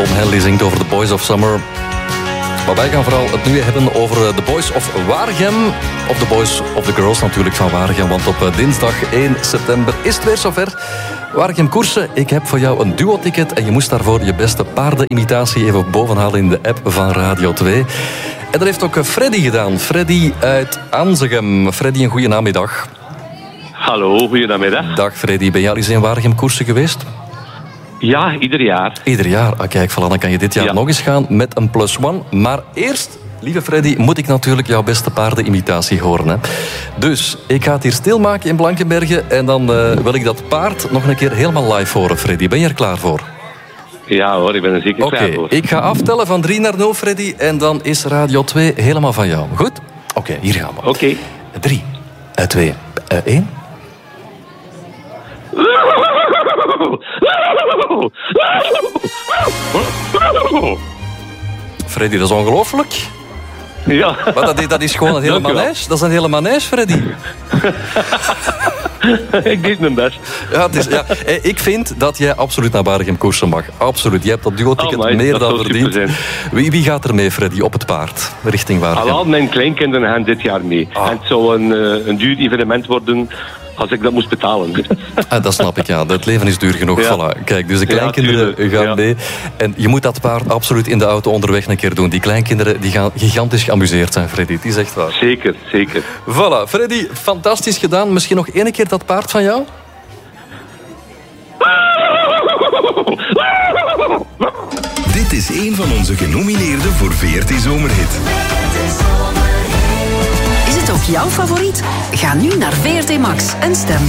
Tom Henley zingt over The Boys of Summer. Maar wij gaan vooral het nu hebben over The Boys of Waregem. Of The Boys of the Girls natuurlijk van Waregem. Want op dinsdag 1 september is het weer zover. Waregem Koersen, ik heb voor jou een duo-ticket. En je moest daarvoor je beste paardenimitatie even bovenhalen in de app van Radio 2. En dat heeft ook Freddy gedaan. Freddy uit Aanzegem. Freddy, een goede namiddag. Hallo, goedemiddag. Dag Freddy, ben jij al eens in Waregem Koersen geweest? Ja, ieder jaar. Ieder jaar? Ah, kijk, voilà, dan kan je dit jaar nog eens gaan met een +1. Maar eerst, lieve Freddy, moet ik natuurlijk jouw beste paardenimitatie horen. Hè? Dus, ik ga het hier stilmaken in Blankenbergen en dan wil ik dat paard nog een keer helemaal live horen, Freddy. Ben je er klaar voor? Ja hoor, ik ben er zeker klaar voor. Oké, ik ga aftellen van 3 naar 0, Freddy, en dan is Radio 2 helemaal van jou. Goed? Oké, hier gaan we. Oké. 3, 2, 1... Freddy, dat is ongelooflijk. Ja. Maar dat is gewoon een hele manege. Dat is een hele manege, Freddy. Ik deed mijn best. Ja, ik vind dat jij absoluut naar Waregem Koersen mag. Absoluut. Je hebt dat duo-ticket meer dan verdiend. Wie gaat er mee, Freddy, op het paard? Richting Waregem? Al mijn kleinkinderen gaan dit jaar mee. En het zou een duur evenement worden als ik dat moest betalen. Dat snap ik, ja. Het leven is duur genoeg. Ja. Voilà. Kijk, dus de kleinkinderen gaan mee. En je moet dat paard absoluut in de auto onderweg een keer doen. Die kleinkinderen die gaan gigantisch geamuseerd zijn, Freddy. Het is echt waar. Zeker, zeker. Voilà, Freddy, fantastisch gedaan. Misschien nog één keer dat paard van jou? Dit is een van onze genomineerden voor VRT Zomerhit. Is het ook jouw favoriet? Ga nu naar VRT Max en stem.